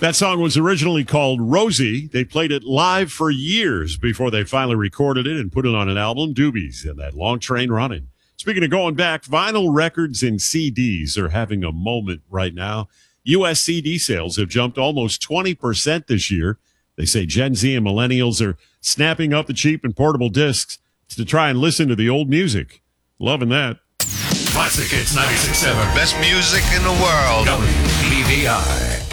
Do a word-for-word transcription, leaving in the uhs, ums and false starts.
That song was originally called Rosie. They played it live for years before they finally recorded it and put it on an album, Doobies, and that long train running. Speaking of going back, vinyl records and C Ds are having a moment right now. U S C D sales have jumped almost twenty percent this year. They say Gen Z and millennials are snapping up the cheap and portable discs to try and listen to the old music. Loving that. Classic Hits ninety-six point seven. Best music in the world. W B V I.